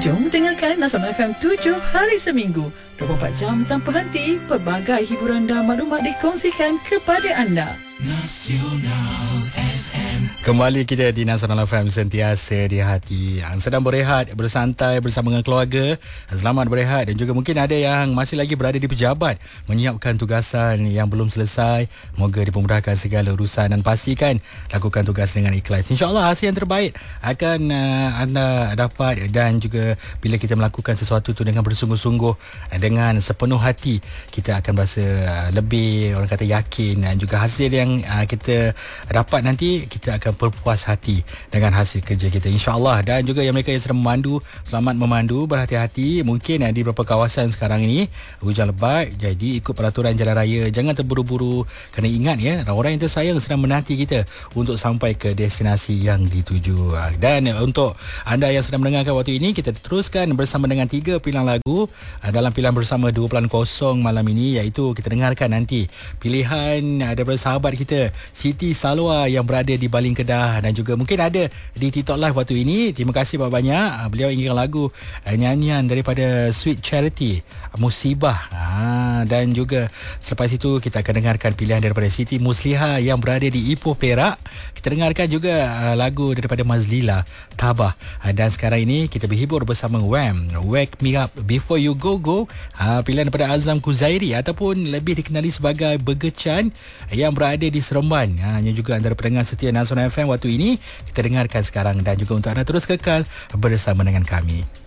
Jom dengarkan Nasional FM 7 hari seminggu, 24 jam tanpa henti. Pelbagai hiburan dan maklumat dikongsikan kepada anda. Nasional FM. Kembali kita di Nasional FM, sentiasa di hati. Yang sedang berehat, bersantai bersama dengan keluarga, selamat berehat. Dan juga mungkin ada yang masih lagi berada di pejabat, menyiapkan tugasan yang belum selesai. Moga dipermudahkan segala urusan dan pastikan lakukan tugas dengan ikhlas. InsyaAllah hasil yang terbaik akan anda dapat. Dan juga bila kita melakukan sesuatu tu dengan bersungguh-sungguh, dengan sepenuh hati, kita akan berasa lebih, orang kata, yakin. Dan juga hasil yang kita dapat nanti, kita akan berpuas hati dengan hasil kerja kita, insyaAllah. Dan juga yang mereka yang sedang memandu, selamat memandu, berhati-hati. Mungkin di beberapa kawasan sekarang ini hujan lebat, jadi ikut peraturan jalan raya, jangan terburu-buru. Kena ingat ya, orang yang tersayang sedang menanti kita untuk sampai ke destinasi yang dituju. Dan untuk anda yang sedang mendengarkan waktu ini, kita teruskan bersama dengan 3 pilihan lagu dalam pilihan bersama 2.0 malam ini, iaitu kita dengarkan nanti pilihan daripada sahabat kita Siti Salwa yang berada di Baling Kedah, dan juga mungkin ada di TikTok Live waktu ini. Terima kasih banyak-banyak. Beliau inginkan lagu nyanyian daripada Sweet Charity, Musibah. Dan juga selepas itu kita akan dengarkan pilihan daripada Siti Musliha yang berada di Ipoh, Perak. Kita dengarkan juga lagu daripada Mazlila, Tabah. Dan sekarang ini kita berhibur bersama Wham, Wake Me Up Before You Go Go. Pilihan daripada Azam Kuzairi ataupun lebih dikenali sebagai Bergechan yang berada di Seremban. Yang juga antara pendengar setia Nasional FM waktu ini. Kita dengarkan sekarang, dan juga untuk anda terus kekal bersama dengan kami.